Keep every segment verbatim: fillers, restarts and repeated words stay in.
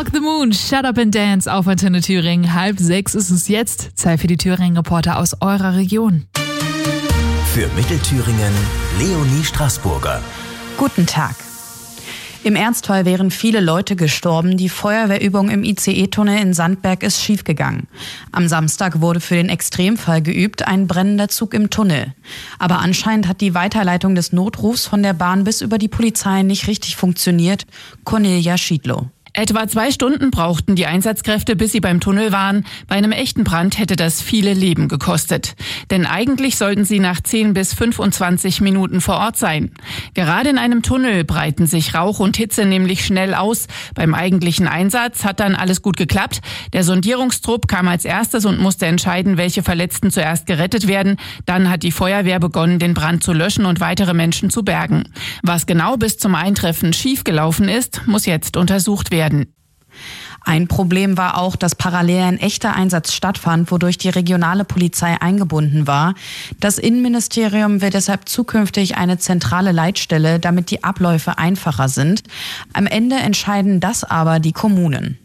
Rock the Moon, Shut Up and Dance auf Antenne Thüringen. Halb sechs ist es jetzt. Zeit für die Thüringen-Reporter aus eurer Region. Für Mittelthüringen, Leonie Straßburger. Guten Tag. Im Ernstfall wären viele Leute gestorben. Die Feuerwehrübung im I C E-Tunnel in Sandberg ist schiefgegangen. Am Samstag wurde für den Extremfall geübt, ein brennender Zug im Tunnel. Aber anscheinend hat die Weiterleitung des Notrufs von der Bahn bis über die Polizei nicht richtig funktioniert. Cornelia Schiedlow. Etwa zwei Stunden brauchten die Einsatzkräfte, bis sie beim Tunnel waren. Bei einem echten Brand hätte das viele Leben gekostet. Denn eigentlich sollten sie nach zehn bis fünfundzwanzig Minuten vor Ort sein. Gerade in einem Tunnel breiten sich Rauch und Hitze nämlich schnell aus. Beim eigentlichen Einsatz hat dann alles gut geklappt. Der Sondierungstrupp kam als erstes und musste entscheiden, welche Verletzten zuerst gerettet werden. Dann hat die Feuerwehr begonnen, den Brand zu löschen und weitere Menschen zu bergen. Was genau bis zum Eintreffen schiefgelaufen ist, muss jetzt untersucht werden. Ein Problem war auch, dass parallel ein echter Einsatz stattfand, wodurch die regionale Polizei eingebunden war. Das Innenministerium will deshalb zukünftig eine zentrale Leitstelle, damit die Abläufe einfacher sind. Am Ende entscheiden das aber die Kommunen.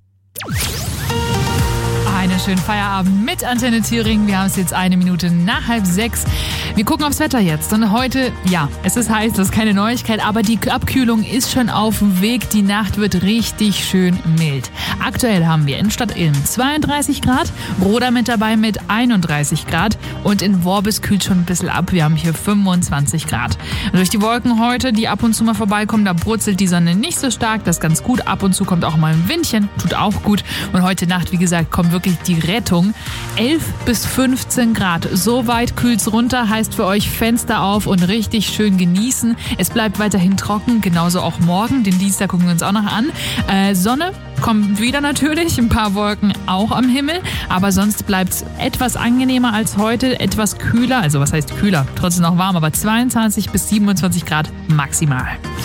Einen schönen Feierabend mit Antenne Thüringen. Wir haben es jetzt eine Minute nach halb sechs. Wir gucken aufs Wetter jetzt. Und heute, ja, es ist heiß, das ist keine Neuigkeit, aber die Abkühlung ist schon auf dem Weg. Die Nacht wird richtig schön mild. Aktuell haben wir in Stadt-Ilm zweiunddreißig Grad, Roda mit dabei mit einunddreißig Grad und in Worbis kühlt schon ein bisschen ab. Wir haben hier fünfundzwanzig Grad. Und durch die Wolken heute, die ab und zu mal vorbeikommen, da brutzelt die Sonne nicht so stark. Das ist ganz gut. Ab und zu kommt auch mal ein Windchen, tut auch gut. Und heute Nacht, wie gesagt, kommt wirklich die Rettung. elf bis fünfzehn Grad. So weit kühlt's runter, heißt für euch Fenster auf und richtig schön genießen. Es bleibt weiterhin trocken, genauso auch morgen. Den Dienstag gucken wir uns auch noch an. Äh, Sonne kommt wieder natürlich, ein paar Wolken auch am Himmel, aber sonst bleibt's etwas angenehmer als heute, etwas kühler, also was heißt kühler? Trotzdem noch warm, aber zweiundzwanzig bis siebenundzwanzig Grad maximal.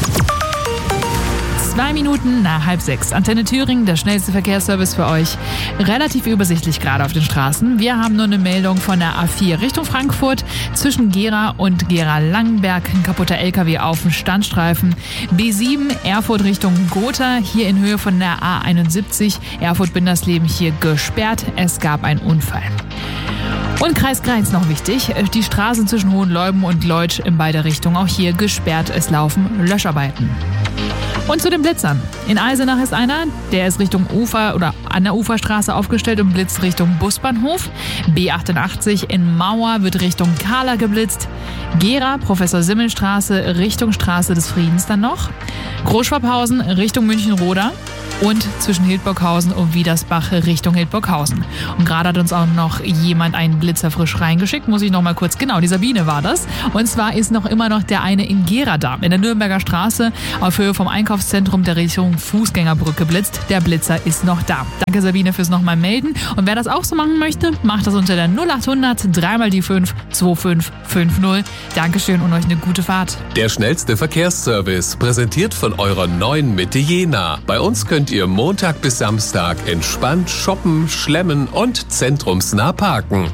Zwei Minuten nach halb sechs. Antenne Thüringen, der schnellste Verkehrsservice für euch. Relativ übersichtlich gerade auf den Straßen. Wir haben nur eine Meldung von der A vier Richtung Frankfurt. Zwischen Gera und Gera-Langenberg ein kaputter L K W auf dem Standstreifen. B sieben Erfurt Richtung Gotha. Hier in Höhe von der A einundsiebzig. Erfurt-Bindersleben hier gesperrt. Es gab einen Unfall. Und Kreis Greiz noch wichtig. Die Straßen zwischen Hohenleuben und Leutsch in beide Richtungen auch hier gesperrt. Es laufen Löscharbeiten. Und zu den Blitzern. In Eisenach ist einer, der ist Richtung Ufer oder an der Uferstraße aufgestellt und blitzt Richtung Busbahnhof. B achtundachtzig in Mauer wird Richtung Kahler geblitzt. Gera, Professor-Simmel-Straße, Richtung Straße des Friedens dann noch. Großschwabhausen Richtung München-Roda. Und zwischen Hildburghausen und Wiedersbach Richtung Hildburghausen. Und gerade hat uns auch noch jemand einen Blitzer frisch reingeschickt, muss ich noch mal kurz, genau, die Sabine war das. Und zwar ist noch immer noch der eine in Gera da, in der Nürnberger Straße, auf Höhe vom Einkaufszentrum der Richtung Fußgängerbrücke blitzt. Der Blitzer ist noch da. Danke Sabine fürs nochmal melden. Und wer das auch so machen möchte, macht das unter der null achthundert drei mal die fünf zwei fünf fünf null. Dankeschön und euch eine gute Fahrt. Der schnellste Verkehrsservice, präsentiert von eurer neuen Mitte Jena. Bei uns könnt ihr Montag bis Samstag entspannt shoppen, schlemmen und zentrumsnah parken.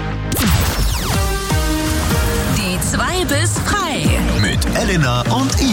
Die zwei bis frei. Mit Elena und